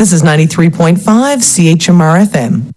This is 93.5 CHMR FM.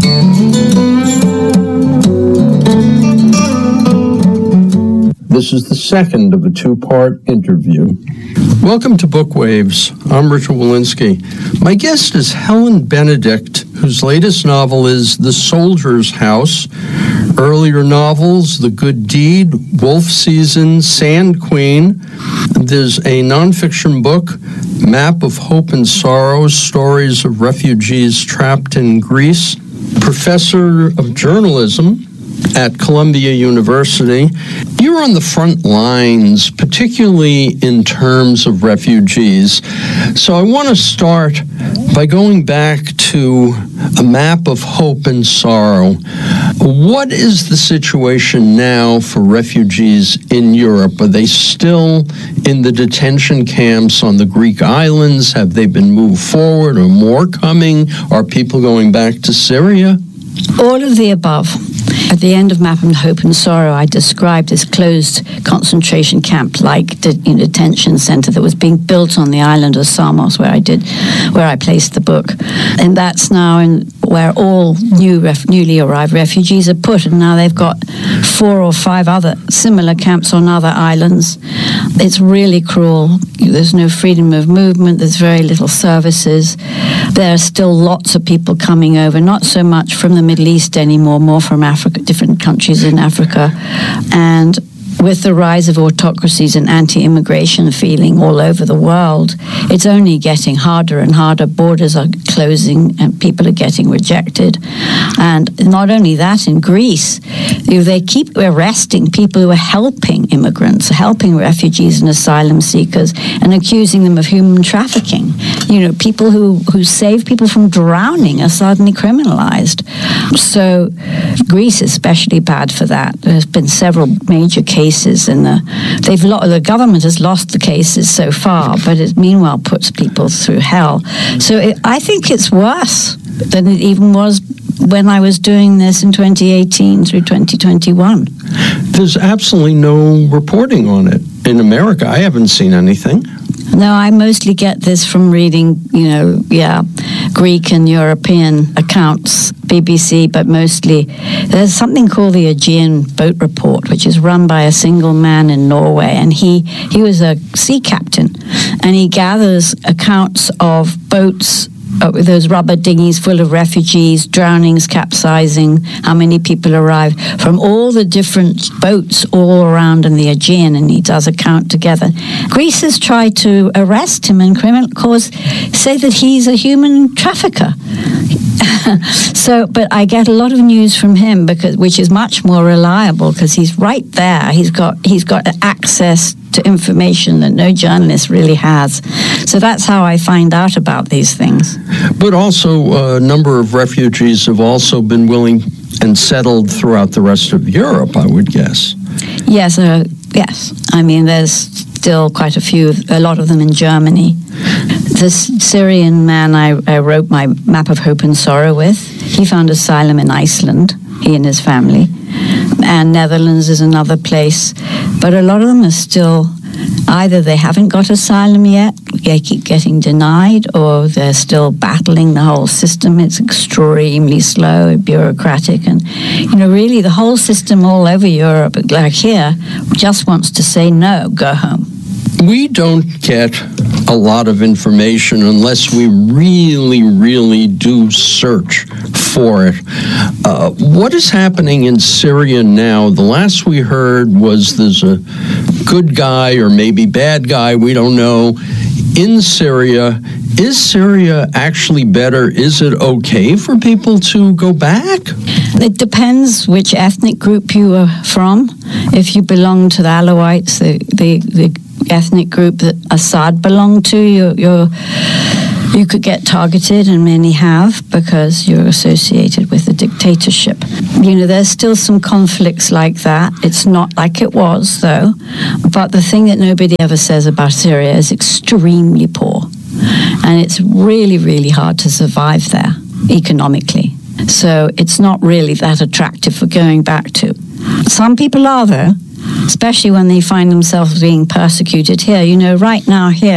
This is the second of a two-part interview. Welcome to Bookwaves. I'm Richard Walensky. My guest is Helen Benedict, whose latest novel is The Soldier's House. Earlier novels, The Good Deed, Wolf Season, Sand Queen. There's a nonfiction book, Map of Hope and Sorrow, Stories of Refugees Trapped in Greece. Professor of Journalism at Columbia University. You're on the front lines, particularly in terms of refugees. So I want to start by going back to A Map of Hope and Sorrow. What is the situation now for refugees in Europe? Are they still in the detention camps on the Greek islands? Have they been moved forward or more coming? Are people going back to Syria? All of the above. At the end of Map of Hope and Sorrow, I described this closed concentration camp-like detention center that was being built on the island of Samos, where I placed the book. And that's now where all newly arrived refugees are put. And now they've got 4 or 5 other similar camps on other islands. It's really cruel. There's no freedom of movement. There's very little services. There are still lots of people coming over, not so much from the Middle East anymore, more from Africa, different countries in Africa. And with the rise of autocracies and anti-immigration feeling all over the world, it's only getting harder and harder. Borders are closing and people are getting rejected. And not only that, in Greece, they keep arresting people who are helping immigrants, helping refugees and asylum seekers, and accusing them of human trafficking. People who save people from drowning are suddenly criminalized. So Greece is especially bad for that. There's been several major cases, and the government has lost the cases so far, but it meanwhile puts people through hell. So I think it's worse than it even was when I was doing this in 2018 through 2021. There's absolutely no reporting on it in America. I haven't seen anything. No, I mostly get this from reading, Greek and European accounts, BBC, but mostly there's something called the Aegean Boat Report, which is run by a single man in Norway, and he was a sea captain, and he gathers accounts of boats with those rubber dinghies full of refugees, drownings, capsizing, how many people arrive from all the different boats all around in the Aegean, and he does a count together. Greece has tried to arrest him and say that he's a human trafficker. But I get a lot of news from him which is much more reliable because he's right there. He's got access to information that no journalist really has. So that's how I find out about these things. But also a number of refugees have also been willing and settled throughout the rest of Europe, I would guess. Yes. I mean, there's still quite a lot of them in Germany. This Syrian man I wrote my Map of Hope and Sorrow with, he found asylum in Iceland, he and his family. And Netherlands is another place. But a lot of them are still, either they haven't got asylum yet, they keep getting denied, or they're still battling the whole system. It's extremely slow and bureaucratic. And, really the whole system all over Europe, like here, just wants to say, no, go home. We don't get a lot of information unless we really, really do search for it. What is happening in Syria now? The last we heard was there's a good guy or maybe bad guy, we don't know, in Syria. Is Syria actually better? Is it okay for people to go back? It depends which ethnic group you are from. If you belong to the Alawites, the ethnic group that Assad belonged to, you could get targeted, and many have, because you're associated with the dictatorship. There's still some conflicts like that. It's not like it was, though. But the thing that nobody ever says about Syria is extremely poor. And it's really, really hard to survive there economically. So it's not really that attractive for going back to. Some people are, though, especially when they find themselves being persecuted here. Right now here,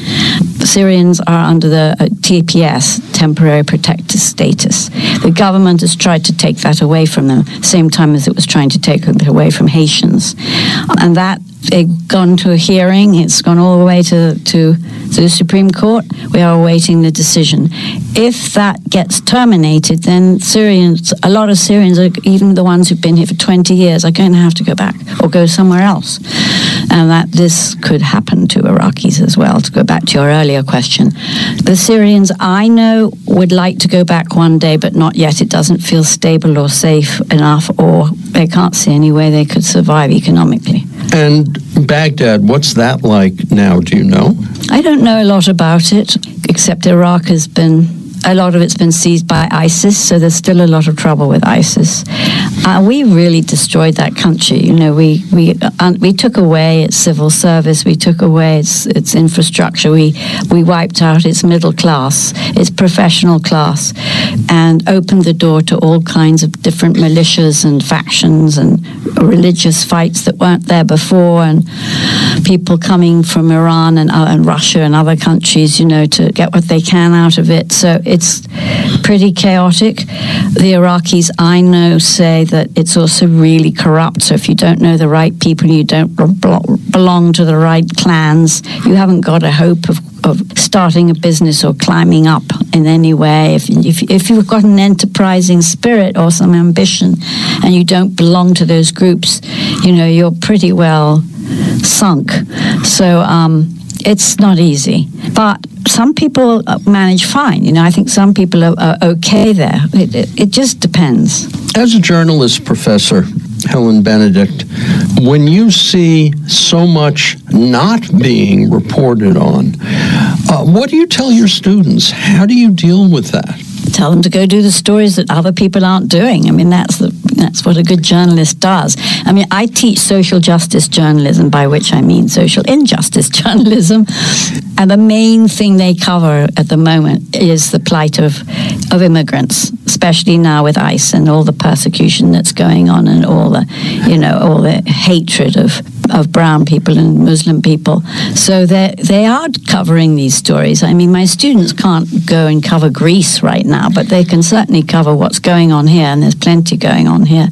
Syrians are under the TPS, temporary protected status. The government has tried to take that away from them, same time as it was trying to take it away from Haitians. And that, they've gone to a hearing. It's gone all the way to the Supreme Court. We are awaiting the decision. If that gets terminated, then Syrians, a lot of Syrians, even the ones who've been here for 20 years, are going to have to go back or go somewhere else. And that this could happen to Iraqis as well, to go back to your earlier question. The Syrians I know would like to go back one day, but not yet. It doesn't feel stable or safe enough, or they can't see any way they could survive economically. And Baghdad, what's that like now? Do you know? I don't know a lot about it, except Iraq has been, a lot of it's been seized by ISIS, so there's still a lot of trouble with ISIS. We really destroyed that country. You know, we took away its civil service, we took away its infrastructure, we wiped out its middle class, its professional class, and opened the door to all kinds of different militias and factions and religious fights that weren't there before, and people coming from Iran and Russia and other countries, you know, to get what they can out of it. So it's pretty chaotic. The Iraqis I know say that it's also really corrupt. So if you don't know the right people, you don't belong to the right clans, you haven't got a hope of starting a business or climbing up in any way. If you've got an enterprising spirit or some ambition and you don't belong to those groups, you know, you're pretty well sunk. So it's not easy. But some people manage fine. You know, I think some people are okay there. It just depends. As a journalist, Professor Helen Benedict, when you see so much not being reported on, what do you tell your students? How do you deal with that? Tell them to go do the stories that other people aren't doing. I mean, that's what a good journalist does. I mean, I teach social justice journalism, by which I mean social injustice journalism. And the main thing they cover at the moment is the plight of immigrants, especially now with ICE and all the persecution that's going on and all the, you know, all the hatred of brown people and Muslim people. So they are covering these stories. I mean, my students can't go and cover Greece right now, but they can certainly cover what's going on here, and there's plenty going on here.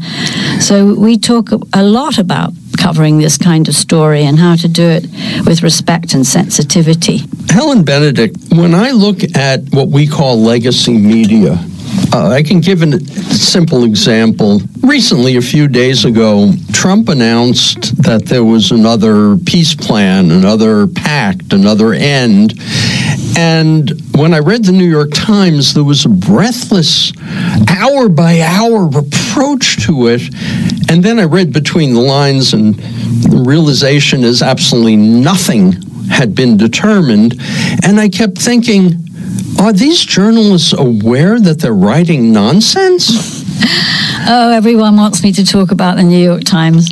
So we talk a lot about covering this kind of story and how to do it with respect and sensitivity. Helen Benedict, when I look at what we call legacy media, I can give a simple example. Recently, a few days ago, Trump announced that there was another peace plan, another pact, another end. And when I read the New York Times, there was a breathless, hour-by-hour reproach to it. And then I read between the lines, and the realization is absolutely nothing had been determined. And I kept thinking, are these journalists aware that they're writing nonsense? Oh, everyone wants me to talk about the New York Times.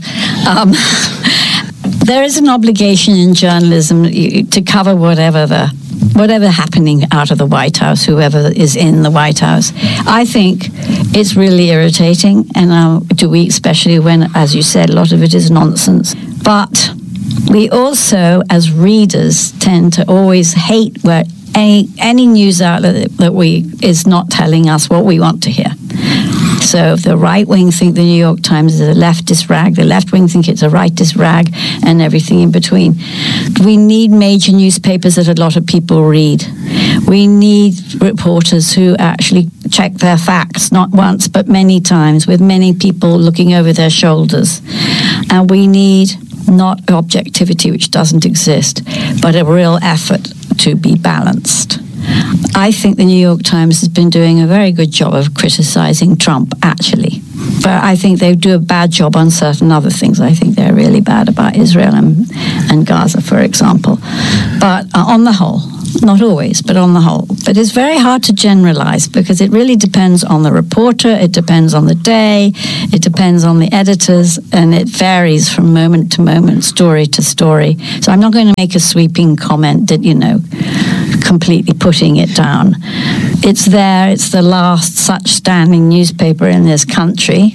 There is an obligation in journalism to cover whatever happening out of the White House, whoever is in the White House. I think it's really irritating, and especially when, as you said, a lot of it is nonsense. But we also, as readers, tend to always hate where any news outlet that is not telling us what we want to hear. So if the right wing think the New York Times is a leftist rag, the left wing think it's a rightist rag, and everything in between. We need major newspapers that a lot of people read. We need reporters who actually check their facts, not once but many times, with many people looking over their shoulders. And we need not objectivity, which doesn't exist, but a real effort to be balanced. I think the New York Times has been doing a very good job of criticizing Trump, actually. But I think they do a bad job on certain other things. I think they're really bad about Israel and Gaza, for example. But on the whole, not always, but on the whole. But it's very hard to generalize because it really depends on the reporter, it depends on the day, it depends on the editors, and it varies from moment to moment, story to story. So I'm not going to make a sweeping comment that, completely putting it down. It's there, it's the last such standing newspaper in this country.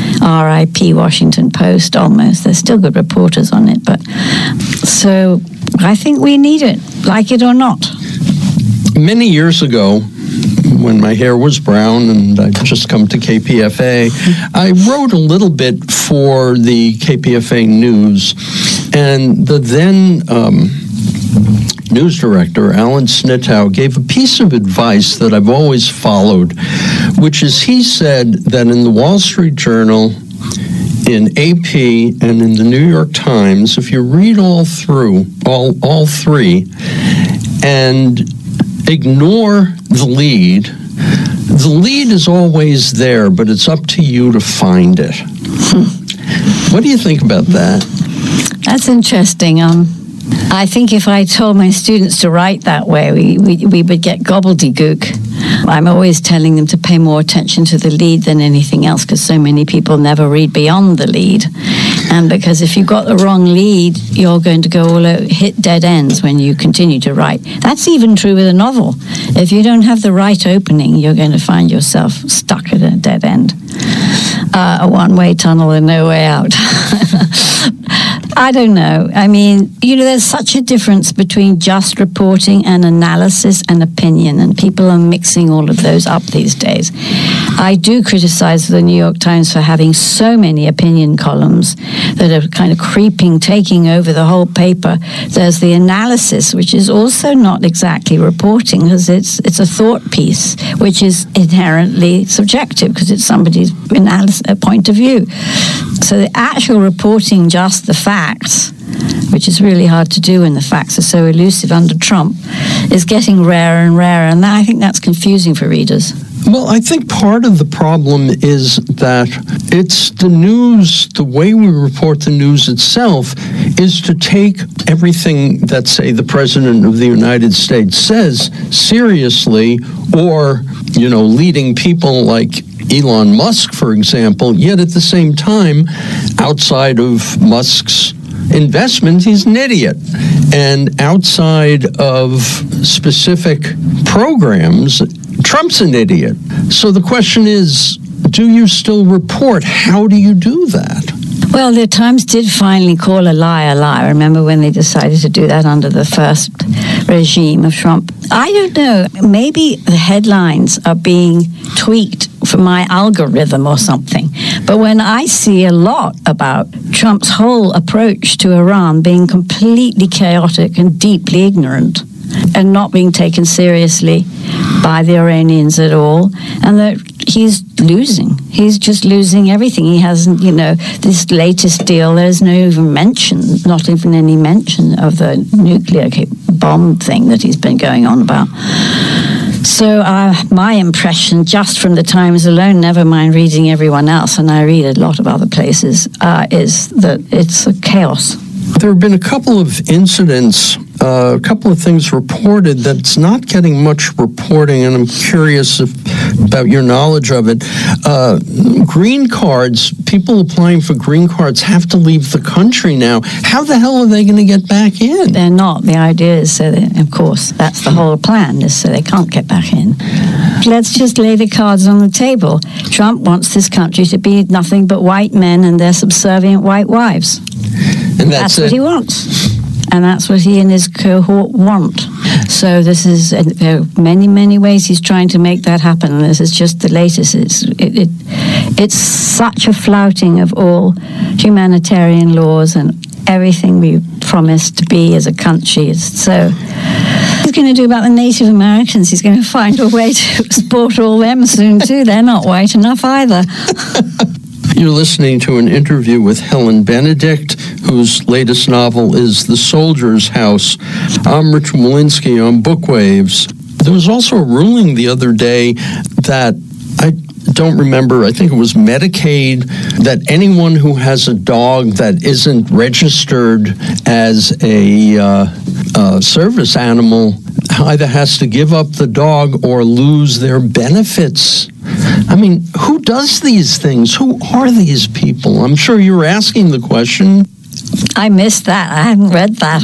R.I.P. Washington Post, almost. There's still good reporters on it, but so I think we need it, like it or not. Many years ago, when my hair was brown and I'd just come to KPFA, I wrote a little bit for the KPFA News, and the then news director, Alan Snitow, gave a piece of advice that I've always followed, which is he said that in the Wall Street Journal, in AP, and in the New York Times, if you read all through, all three, and ignore the lead is always there, but it's up to you to find it. What do you think about that? That's interesting. I think if I told my students to write that way, we would get gobbledygook. I'm always telling them to pay more attention to the lead than anything else, because so many people never read beyond the lead. And because if you've got the wrong lead, you're going to go hit dead ends when you continue to write. That's even true with a novel. If you don't have the right opening, you're going to find yourself stuck at a dead end. A one-way tunnel and no way out. I don't know. I mean, there's such a difference between just reporting and analysis and opinion, and people are mixing all of those up these days. I do criticize the New York Times for having so many opinion columns that are kind of taking over the whole paper. There's the analysis, which is also not exactly reporting, because it's a thought piece, which is inherently subjective, because it's somebody's point of view. So the actual reporting just the facts, which is really hard to do when the facts are so elusive under Trump, is getting rarer and rarer, and I think that's confusing for readers. Well, I think part of the problem is that it's the news, the way we report the news itself is to take everything that, say, the President of the United States says seriously, or, leading people like Elon Musk, for example, yet at the same time, outside of Musk's investment, he's an idiot. And outside of specific programs, Trump's an idiot. So the question is, do you still report? How do you do that? Well, the Times did finally call a lie a lie. Remember when they decided to do that under the first regime of Trump? I don't know. Maybe the headlines are being tweaked for my algorithm or something. But when I see a lot about Trump's whole approach to Iran being completely chaotic and deeply ignorant, and not being taken seriously by the Iranians at all, and that he's losing. He's just losing everything. He hasn't, this latest deal, there's no even mention, not even any mention of the nuclear bomb thing that he's been going on about. So my impression, just from the Times alone, never mind reading everyone else, and I read a lot of other places, is that it's a chaos. There have been a couple of incidents, a couple of things reported that's not getting much reporting, and I'm curious about your knowledge of it. Green cards, people applying for green cards have to leave the country now. How the hell are they going to get back in? They're not. The idea is so that, of course, that's the whole plan, is so they can't get back in. Let's just lay the cards on the table. Trump wants this country to be nothing but white men and their subservient white wives. And that's what he wants. And that's what he and his cohort want. So there are many, many ways he's trying to make that happen. And this is just the latest. It's such a flouting of all humanitarian laws and everything we promised to be as a country. So he's going to do about the Native Americans. He's going to find a way to export all them soon, too. They're not white enough either. You're listening to an interview with Helen Benedict, whose latest novel is The Soldier's House. I'm Richard Wolinsky on Bookwaves. There was also a ruling the other day that I don't remember, I think it was Medicaid, that anyone who has a dog that isn't registered as a service animal either has to give up the dog or lose their benefits. I mean, who does these things? Who are these people? I'm sure you're asking the question. I missed that. I hadn't read that.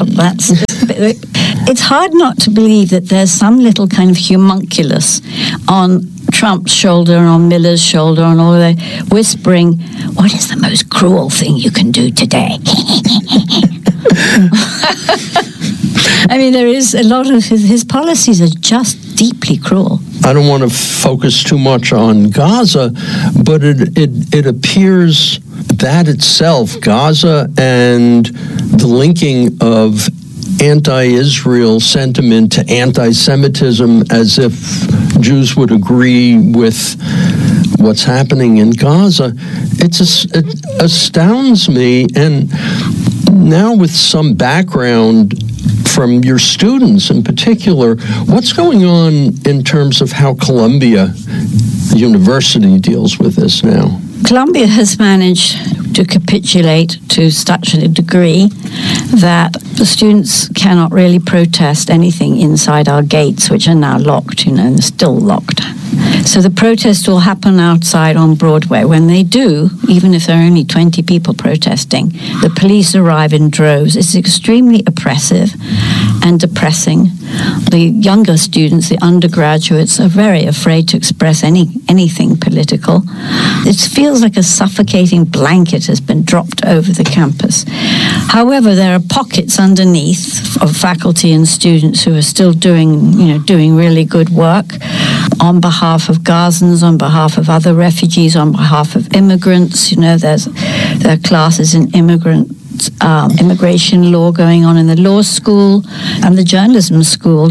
It's hard not to believe that there's some little kind of homunculus on Trump's shoulder and on Miller's shoulder and all of that, whispering, what is the most cruel thing you can do today? I mean, there is a lot of his policies are just deeply cruel. I don't want to focus too much on Gaza, but it appears that itself, Gaza and the linking of anti-Israel sentiment to anti-Semitism, as if Jews would agree with what's happening in Gaza, it astounds me. And now with some background from your students in particular, what's going on in terms of how Columbia University deals with this now? Columbia has managed to capitulate to such a degree that the students cannot really protest anything inside our gates, which are now locked, and still locked. So the protest will happen outside on Broadway. When they do, even if there are only 20 people protesting, the police arrive in droves. It's extremely oppressive and depressing. The younger students, the undergraduates, are very afraid to express anything political. It feels like a suffocating blanket has been dropped over the campus. However, there are pockets underneath of faculty and students who are still doing really good work on behalf of Gazans, on behalf of other refugees, on behalf of immigrants. There are classes in immigration law going on in the law school and the journalism school.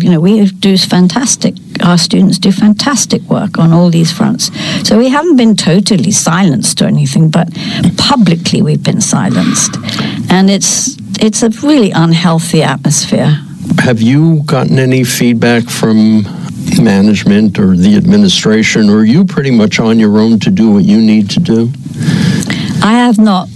Our students do fantastic work on all these fronts. So we haven't been totally silenced or anything, but publicly we've been silenced. And it's a really unhealthy atmosphere. Have you gotten any feedback from management or the administration, or are you pretty much on your own to do what you need to do? I have not.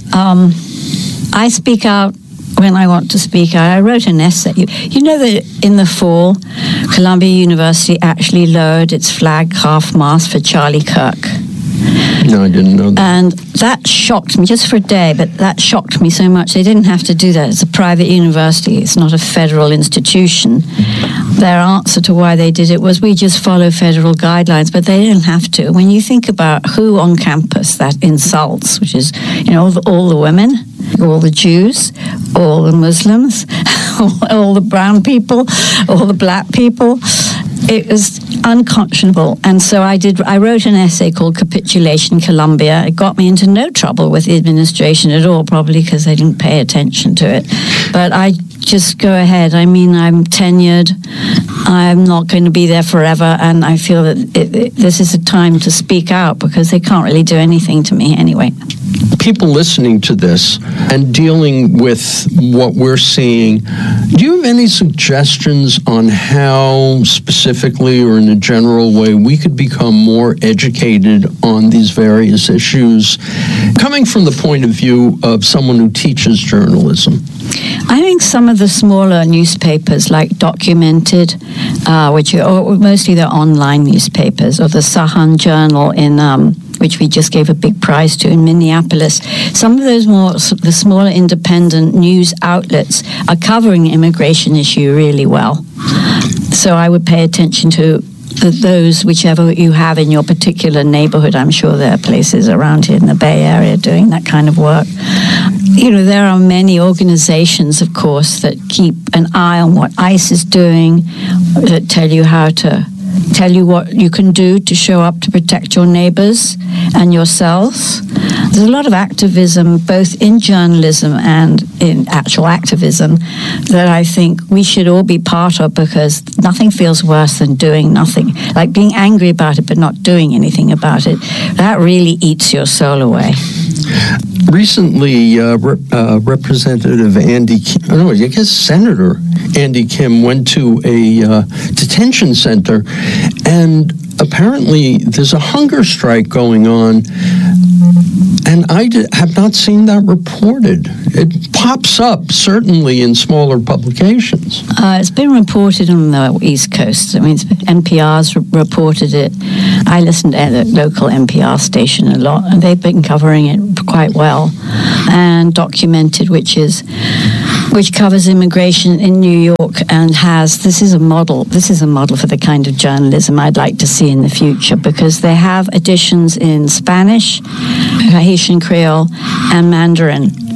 I speak out when I want to speak out. I wrote an essay. You know that in the fall, Columbia University actually lowered its flag half-mast for Charlie Kirk. No, I didn't know that. And that shocked me, just for a day, but that shocked me so much. They didn't have to do that. It's a private university. It's not a federal institution. Their answer to why they did it was, we just follow federal guidelines, but they didn't have to. When you think about who on campus that insults, which is, all the women, all the Jews, all the Muslims, all the brown people, all the black people, it was unconscionable. And so I wrote an essay called Capitulation Columbia. It got me into no trouble with the administration at all, probably because they didn't pay attention to it. But I just go ahead. I mean, I'm tenured. I'm not going to be there forever. And I feel that this is a time to speak out, because they can't really do anything to me anyway. People listening to this and dealing with what we're seeing, do you have any suggestions on how specifically or in a general way we could become more educated on these various issues, coming from the point of view of someone who teaches journalism? I think some of the smaller newspapers, like Documented, which are mostly they're online newspapers, or the Sahan Journal which we just gave a big prize to in Minneapolis. Some of the smaller independent news outlets are covering the immigration issue really well. So I would pay attention to those, whichever you have in your particular neighborhood. I'm sure there are places around here in the Bay Area doing that kind of work. There are many organizations, of course, that keep an eye on what ICE is doing, that tell you what you can do to show up to protect your neighbors and yourselves. There's a lot of activism, both in journalism and in actual activism, that I think we should all be part of, because nothing feels worse than doing nothing. Like being angry about it but not doing anything about it. That really eats your soul away. Recently, Representative Senator Andy Kim went to a detention center, and apparently there's a hunger strike going on, and I have not seen that reported. It pops up, certainly, in smaller publications. It's been reported on the East Coast. I mean, NPR's reported it. I listen to the local NPR station a lot, and they've been covering it quite well. And Documented, which covers immigration in New York, and this is a model for the kind of journalism I'd like to see in the future, because they have editions in Spanish, Haitian Creole, and Mandarin.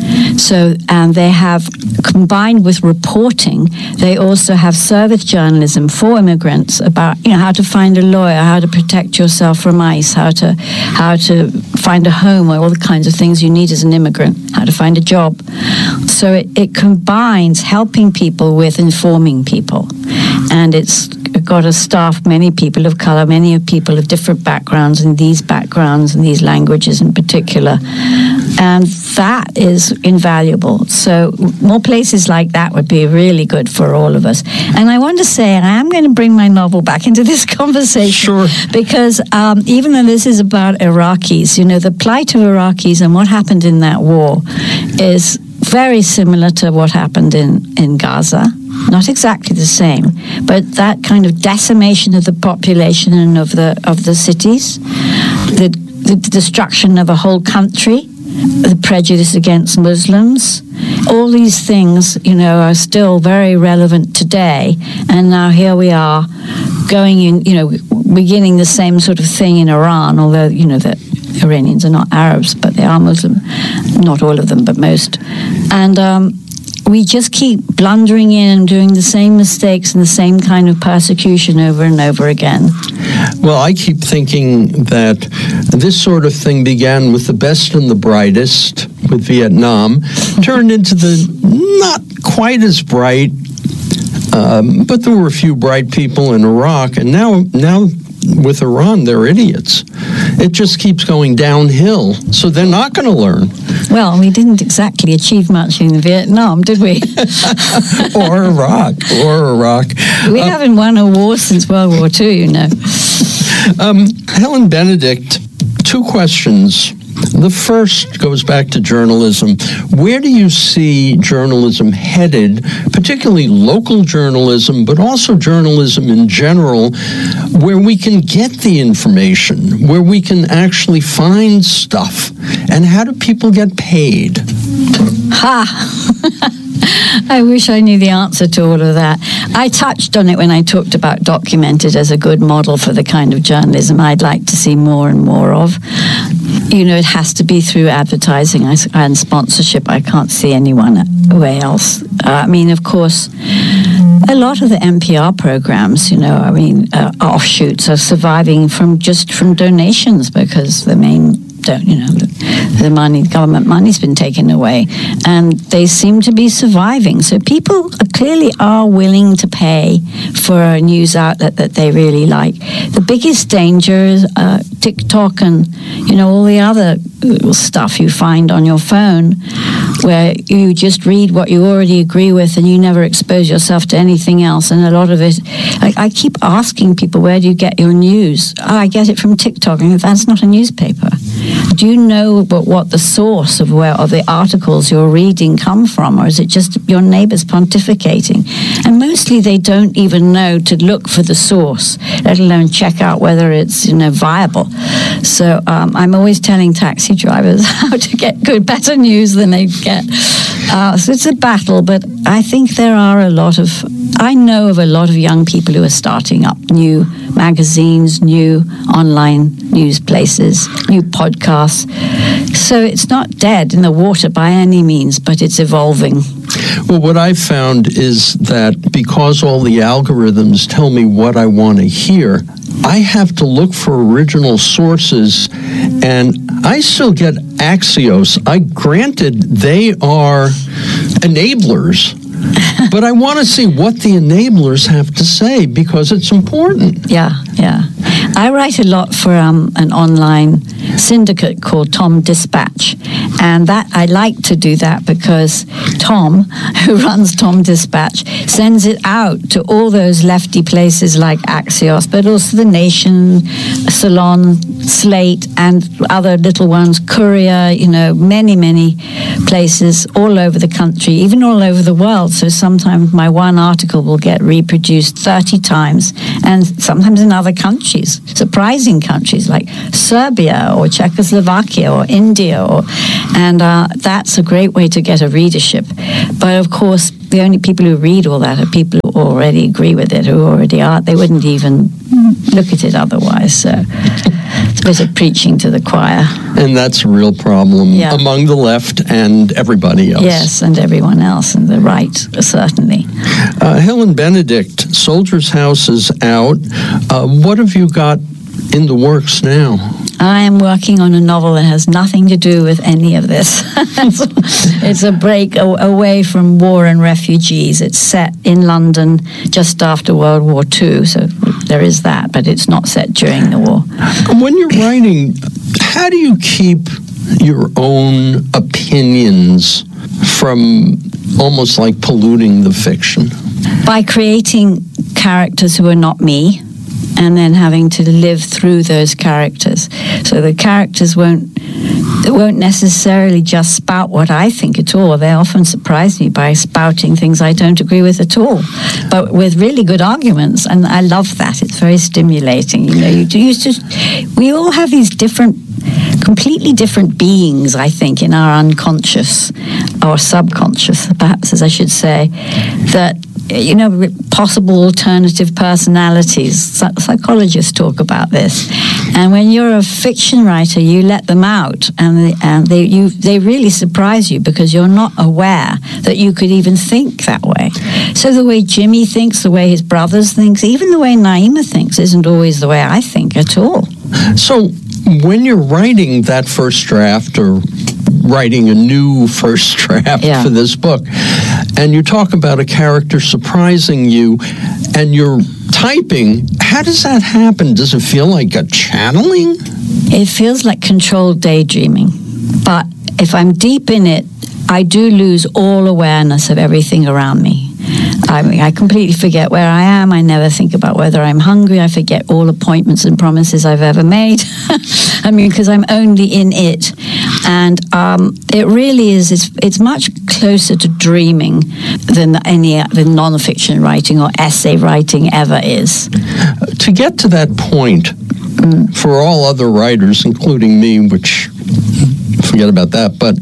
So, and they have, combined with reporting, they also have service journalism for immigrants about, how to find a lawyer, how to protect yourself from ICE, how to find a home, all the kinds of things you need as an immigrant, how to find a job. So it combines helping people with informing people. And it's got a staff, many people of color, many people of different backgrounds, and these languages in particular. And that is invaluable. So more places like that would be really good for all of us. And I want to say, I am going to bring my novel back into this conversation. Sure. Because even though this is about Iraqis, the plight of Iraqis and what happened in that war is very similar to what happened in Gaza. Not exactly the same, but that kind of decimation of the population and of the cities, the destruction of a whole country, the prejudice against Muslims, all these things, are still very relevant today. And now here we are going in, beginning the same sort of thing in Iran, although, the Iranians are not Arabs, but they are Muslim. Not all of them, but most. And we just keep blundering in and doing the same mistakes and the same kind of persecution over and over again. Well, I keep thinking that this sort of thing began with the best and the brightest, with Vietnam, turned into the not quite as bright, but there were a few bright people in Iraq, and now with Iran, they're idiots. It just keeps going downhill, so they're not going to learn. Well, we didn't exactly achieve much in Vietnam, did we? Or Iraq. We haven't won a war since World War II, Helen Benedict, two questions. The first goes back to journalism. Where do you see journalism headed, particularly local journalism, but also journalism in general, where we can get the information, where we can actually find stuff? And how do people get paid? I wish I knew the answer to all of that. I touched on it when I talked about documented as a good model for the kind of journalism I'd like to see more and more of. It has to be through advertising and sponsorship. I can't see anyone way else. Of course, a lot of the NPR programs, offshoots are surviving from donations because the main the government money's been taken away, and they seem to be surviving. So people clearly are willing to pay for a news outlet that they really like. The biggest danger is TikTok and all the other stuff you find on your phone, where you just read what you already agree with and you never expose yourself to anything else. And a lot of it, I keep asking people, where do you get your news? I get it from TikTok. And that's not a newspaper. Do you know what the source of the articles you're reading come from, or is it just your neighbors pontificating? And mostly they don't even know to look for the source, let alone check out whether it's viable. So I'm always telling taxi drivers how to get better news than they get. So it's a battle, but I think I know of a lot of young people who are starting up new magazines, new online news places, new podcasts. So it's not dead in the water by any means, but it's evolving. Well, what I've found is that because all the algorithms tell me what I want to hear, I have to look for original sources, and I still get Axios. Granted, they are enablers, but I want to see what the enablers have to say because it's important. Yeah. I write a lot for an online syndicate called Tom Dispatch, and that I like to do that because Tom, who runs Tom Dispatch, sends it out to all those lefty places like Axios, but also The Nation, Salon, Slate, and other little ones, Courier, many places all over the country, even all over the world. So sometimes my one article will get reproduced 30 times, and sometimes in other countries, surprising countries like Serbia or Czechoslovakia or India, and that's a great way to get a readership. But of course, the only people who read all that are people who already agree with it, who already are. They wouldn't even look at it otherwise. So bit of preaching to the choir. And that's a real problem among the left and everybody else. Yes, and everyone else, and the right, certainly. Helen Benedict, Soldier's House is out. What have you got in the works now? I am working on a novel that has nothing to do with any of this. It's a break away from war and refugees. It's set in London just after World War II, so there is that, but it's not set during the war. When you're writing, how do you keep your own opinions from almost like polluting the fiction? By creating characters who are not me, and then having to live through those characters. So the characters won't necessarily just spout what I think at all. They often surprise me by spouting things I don't agree with at all, but with really good arguments, and I love that. It's very stimulating. We all have these completely different beings, I think, in our unconscious, or subconscious, perhaps, as I should say, that possible alternative personalities. Psychologists talk about this. And when you're a fiction writer, you let them out, and they really surprise you because you're not aware that you could even think that way. So the way Jimmy thinks, the way his brothers think, even the way Naima thinks isn't always the way I think at all. So when you're writing that first draft or writing a new first draft for this book, and you talk about a character surprising you, and you're typing, how does that happen? Does it feel like a channeling? It feels like controlled daydreaming. But if I'm deep in it, I do lose all awareness of everything around me. I completely forget where I am. I never think about whether I'm hungry. I forget all appointments and promises I've ever made. Because I'm only in it. And it really is, it's much closer to dreaming than than non-fiction writing or essay writing ever is. To get to that point, for all other writers, including me, which, forget about that, but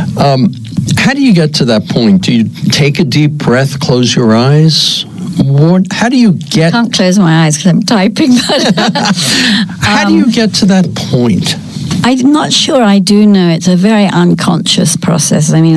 how do you get to that point? Do you take a deep breath, close your eyes? How do you get... I can't close my eyes because I'm typing. But how do you get to that point? I'm not sure I do know. It's a very unconscious process. I mean,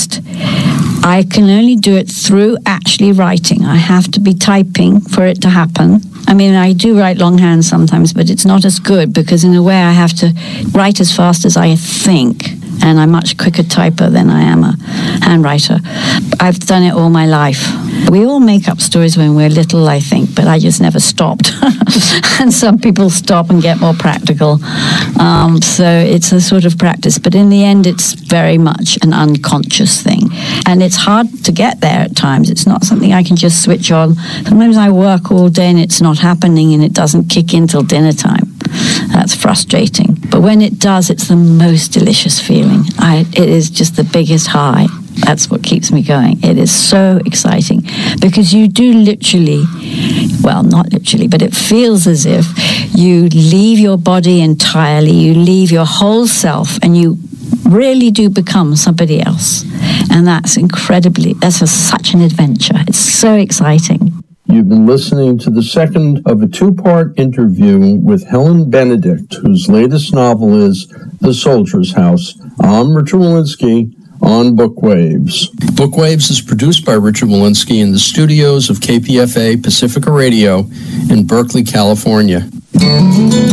I can only do it through actually writing. I have to be typing for it to happen. I mean, I do write longhand sometimes, but it's not as good because in a way I have to write as fast as I think. And I'm much quicker typer than I am a handwriter. I've done it all my life. We all make up stories when we're little, I think, but I just never stopped. And some people stop and get more practical. So it's a sort of practice. But in the end, it's very much an unconscious thing. And it's hard to get there at times. It's not something I can just switch on. Sometimes I work all day and it's not happening and it doesn't kick in till dinner time. That's frustrating. But when it does, it's the most delicious feeling. It is just the biggest high. That's what keeps me going. It is so exciting because you do literally, well, not literally, but it feels as if you leave your body entirely, you leave your whole self, and you really do become somebody else. And that's such an adventure. It's so exciting. You've been listening to the second of a two-part interview with Helen Benedict, whose latest novel is The Soldier's House. I'm Richard Wolinsky on Bookwaves. Bookwaves is produced by Richard Wolinsky in the studios of KPFA Pacifica Radio in Berkeley, California.